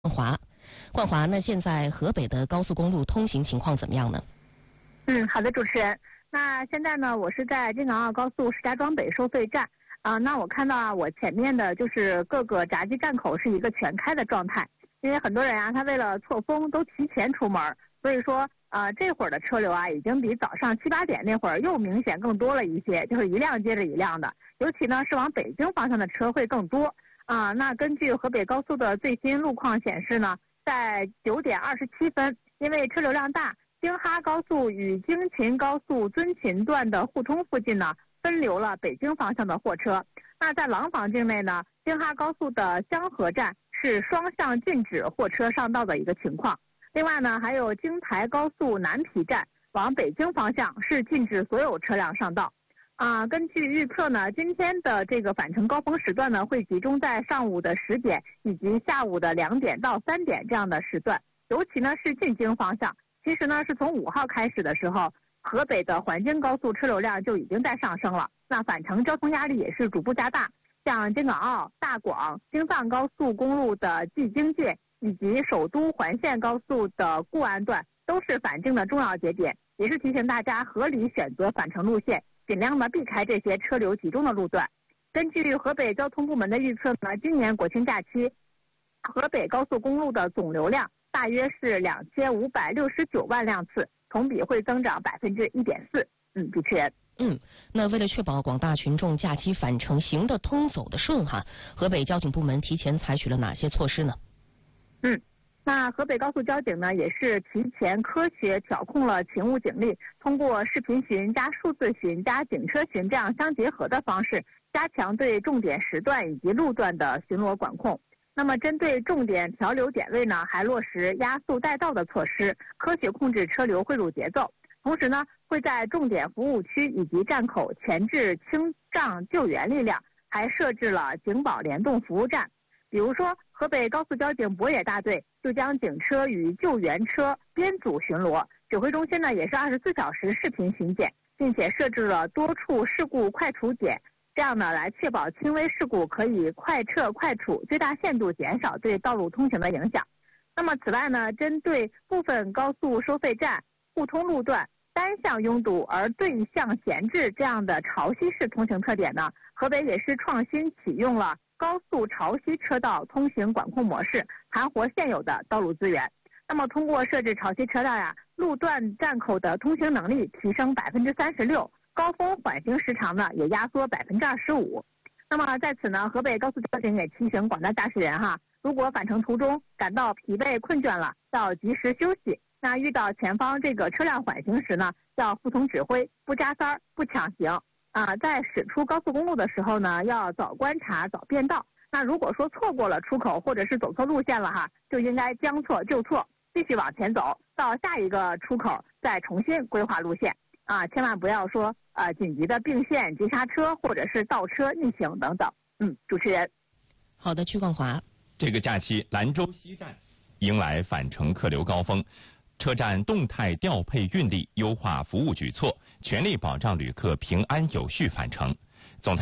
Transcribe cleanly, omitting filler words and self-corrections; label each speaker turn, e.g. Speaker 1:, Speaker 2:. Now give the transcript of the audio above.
Speaker 1: 冠华，那现在河北的高速公路通行情况怎么样呢？
Speaker 2: 好的，主持人。那现在呢，我是在京港澳高速石家庄北收费站那我看到我前面的就是各个闸机站口是一个全开的状态，因为很多人他为了错峰都提前出门，所以说这会儿的车流已经比早上7、8点那会儿又明显更多了一些，就是一辆接着一辆的，尤其呢是往北京方向的车会更多那根据河北高速的最新路况显示呢，在9点27分，因为车流量大，京哈高速与京秦高速遵秦段的互通附近呢，分流了北京方向的货车。那在廊坊境内呢，京哈高速的香河站是双向禁止货车上道的一个情况。另外呢，还有京台高速南皮站往北京方向是禁止所有车辆上道。根据预测呢，今天的这个返程高峰时段呢，会集中在上午的10点以及下午的2点到3点这样的时段，尤其呢是进京方向。其实呢是从5号开始的时候，河北的环京高速车流量就已经在上升了，那返程交通压力也是逐步加大。像京港澳、大广、京藏高速公路的蓟京界以及首都环线高速的固安段都是返京的重要节点，也是提醒大家合理选择返程路线，尽量的避开这些车流集中的路段。根据河北交通部门的预测呢，今年国庆假期河北高速公路的总流量大约是2569万辆次，同比会增长1.4%。主持人。
Speaker 1: 那为了确保广大群众假期返程行得通走得顺河北交警部门提前采取了哪些措施呢？
Speaker 2: 那河北高速交警呢，也是提前科学调控了勤务警力，通过视频巡加数字巡加警车巡这样相结合的方式，加强对重点时段以及路段的巡逻管控。那么针对重点调流点位呢，还落实压速带道的措施，科学控制车流汇入节奏。同时呢，会在重点服务区以及站口前置清障救援力量，还设置了警保联动服务站。比如说，河北高速交警博野大队就将警车与救援车编组巡逻，指挥中心呢也是24小时视频巡检，并且设置了多处事故快处检，这样呢来确保轻微事故可以快撤快处，最大限度减少对道路通行的影响。那么此外呢，针对部分高速收费站互通路段单向拥堵而对向闲置这样的潮汐式通行特点呢，河北也是创新启用了高速潮汐车道通行管控模式，盘活现有的道路资源。那么通过设置潮汐车道路段站口的通行能力提升36%，高峰缓行时长呢也压缩25%。那么在此呢，河北高速交警也提醒广大驾驶人如果返程途中感到疲惫困倦了，要及时休息。那遇到前方这个车辆缓行时呢，要服从指挥，不加塞儿，不抢行在驶出高速公路的时候呢，要早观察，早变道。那如果说错过了出口或者是走错路线了就应该将错就错，继续往前走，到下一个出口再重新规划路线千万不要说紧急的并线、急刹车或者是倒车逆行等等。主持人。
Speaker 1: 好的，曲冠华。
Speaker 3: 这个假期，兰州西站迎来返程客流高峰。车站动态调配运力，优化服务举措，全力保障旅客平安有序返程。